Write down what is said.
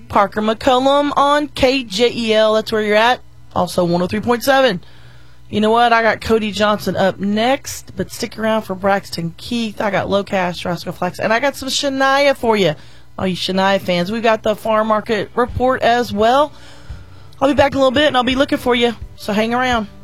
Parker McCullum on KJEL. That's where you're at. Also 103.7. You know what? I got Cody Johnson up next, but stick around for Braxton Keith. I got Locash, Rascal Flex, and I got some Shania for you. All you Shania fans. We've got the farm market report as well. I'll be back in a little bit, and I'll be looking for you, so hang around.